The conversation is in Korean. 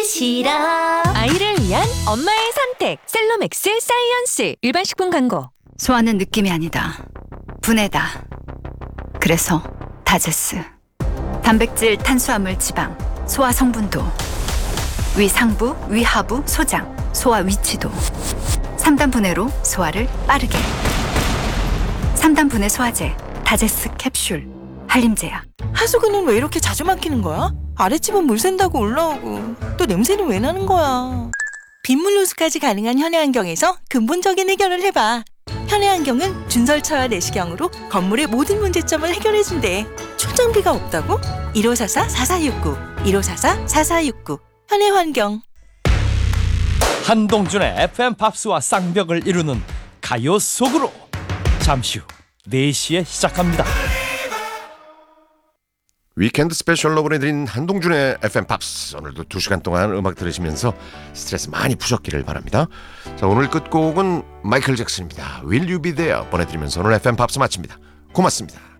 싫어. 아이를 위한 엄마의 선택 셀로맥스 사이언스. 일반 식품 광고. 소화는 느낌이 아니다. 분해다. 그래서 다제스. 단백질, 탄수화물, 지방, 소화 성분도, 위 상부, 위 하부, 소장, 소화 위치도 3단 분해로 소화를 빠르게. 3단 분해 소화제 다제스 캡슐. 한림제약. 하수구는 왜 이렇게 자주 막히는 거야? 아랫집은 물 샌다고 올라오고 또 냄새는 왜 나는 거야? 빗물 누수까지 가능한 현해안경에서 근본적인 해결을 해봐. 현해안경은 준설처와 내시경으로 건물의 모든 문제점을 해결해준대. 초장비가 없다고? 1544-4469 1544-4469 현해환경. 한동준의 FM 팝스와 쌍벽을 이루는 가요 속으로 잠시 후 4시에 시작합니다. 위켄드 스페셜로 보내드린 한동준의 FM 팝스, 오늘도 2시간 동안 음악 들으시면서 스트레스 많이 푸셨기를 바랍니다. 자, 오늘 끝곡은 마이클 잭슨입니다. Will You Be There 보내드리면서 오늘 FM 팝스 마칩니다. 고맙습니다.